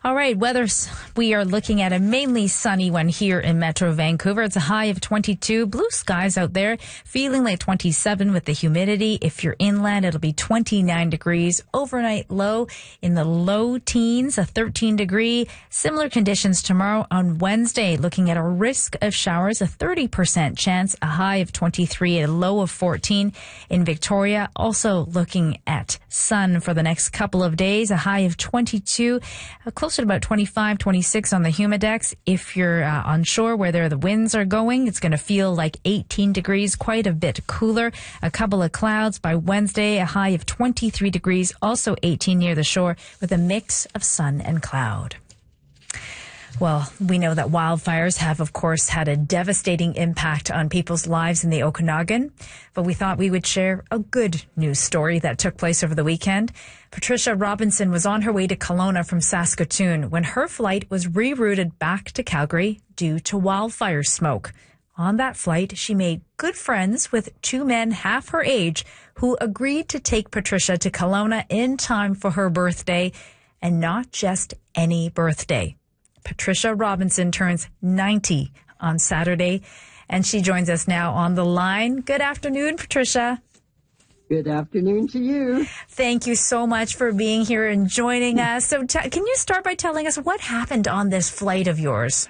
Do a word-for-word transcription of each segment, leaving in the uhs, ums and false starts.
All right, weather, we are looking at a mainly sunny one here in Metro Vancouver. It's a high of twenty-two. Blue skies out there, feeling like twenty-seven with the humidity. If you're inland, it'll be twenty-nine degrees. Overnight low in the low teens, a thirteen degree. Similar conditions tomorrow on Wednesday. Looking at a risk of showers, a thirty percent chance, a high of twenty-three, a low of fourteen in Victoria. Also looking at sun for the next couple of days, a high of twenty-two, uh, close to about twenty-five, twenty-six on the Humidex. If you're uh, on shore where there the winds are going, it's going to feel like eighteen degrees, quite a bit cooler. A couple of clouds by Wednesday, a high of twenty-three degrees, also eighteen near the shore with a mix of sun and cloud. Well, we know that wildfires have, of course, had a devastating impact on people's lives in the Okanagan, but we thought we would share a good news story that took place over the weekend. Patricia Robinson was on her way to Kelowna from Saskatoon when her flight was rerouted back to Calgary due to wildfire smoke. On that flight, she made good friends with two men half her age who agreed to take Patricia to Kelowna in time for her birthday, and not just any birthday. Patricia Robinson turns ninety on Saturday, and she joins us now on the line. Good afternoon, Patricia. Good afternoon to you. Thank you so much for being here and joining us. So t- can you start by telling us what happened on this flight of yours?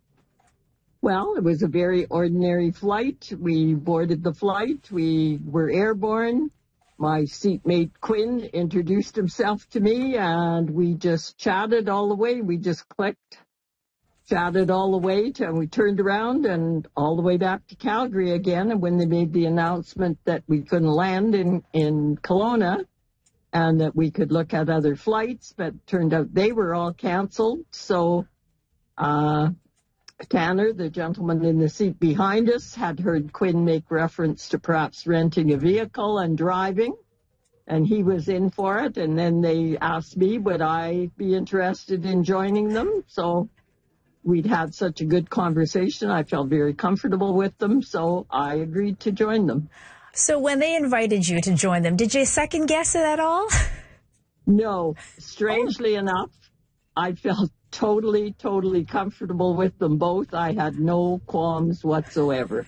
Well, it was a very ordinary flight. We boarded the flight. We were airborne. My seatmate Quinn introduced himself to me, and we just chatted all the way. We just clicked, chatted all the way, till we turned around and all the way back to Calgary again. And when they made the announcement that we couldn't land in, in Kelowna and that we could look at other flights, but turned out they were all canceled. So uh Tanner, the gentleman in the seat behind us, had heard Quinn make reference to perhaps renting a vehicle and driving, and he was in for it. And then they asked me, would I be interested in joining them? So we'd had such a good conversation. I felt very comfortable with them, so I agreed to join them. So when they invited you to join them, did you second guess it at all? No. Strangely oh. enough, I felt totally, totally comfortable with them both. I had no qualms whatsoever.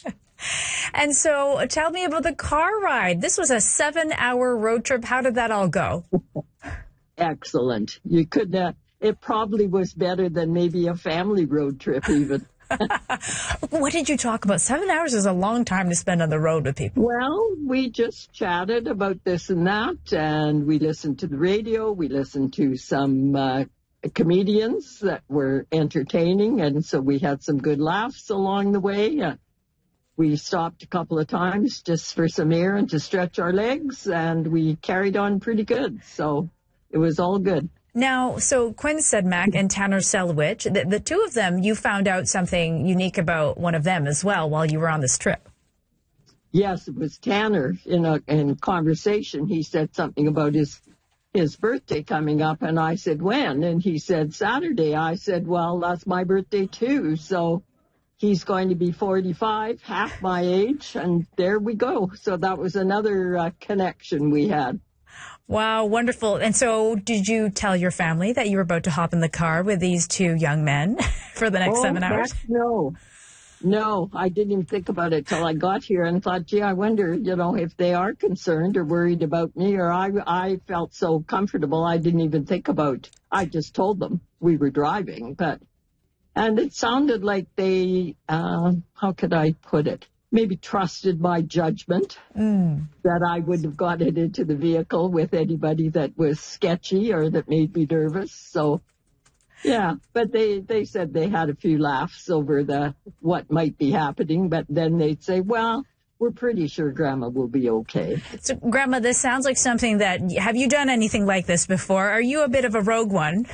And so tell me about the car ride. This was a seven-hour road trip. How did that all go? Excellent. You could, uh, it probably was better than maybe a family road trip even. What did you talk about? Seven hours is a long time to spend on the road with people. Well, we just chatted about this and that, and we listened to the radio. We listened to some uh, comedians that were entertaining, and so we had some good laughs along the way. Uh, we stopped a couple of times just for some air and to stretch our legs, and we carried on pretty good. So it was all good. Now, so Quinn Sedmak and Tanner Selwich, the, the two of them, you found out something unique about one of them as well while you were on this trip. Yes, it was Tanner. In a in conversation, he said something about his his birthday coming up, and I said, when? And he said, Saturday. I said, well, that's my birthday too. So he's going to be forty-five, half my age, and there we go. So that was another uh, connection we had. Wow, wonderful. And so did you tell your family that you were about to hop in the car with these two young men for the next oh, seven hours? Heck no. No, I didn't even think about it till I got here and thought, gee, I wonder, you know, if they are concerned or worried about me, or I, I felt so comfortable I didn't even think about, I just told them we were driving. But, and it sounded like they, uh, how could I put it? Maybe trusted my judgment mm. that I wouldn't have gotten into the vehicle with anybody that was sketchy or that made me nervous. So, yeah, but they, they said they had a few laughs over the what might be happening, but then they'd say, well, we're pretty sure Grandma will be okay. So, Grandma, this sounds like something that, have you done anything like this before? Are you a bit of a rogue one?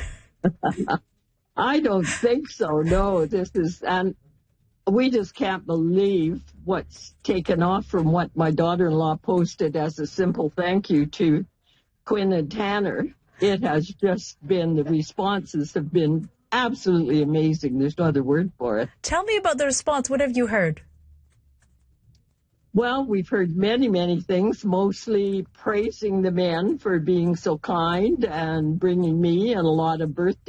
I don't think so, no. This is, and we just can't believe what's taken off from what my daughter-in-law posted as a simple thank you to Quinn and Tanner. It has just been, the responses have been absolutely amazing. There's no other word for it. Tell me about the response. What have you heard? Well, we've heard many, many things, mostly praising the men for being so kind and bringing me and a lot of birthday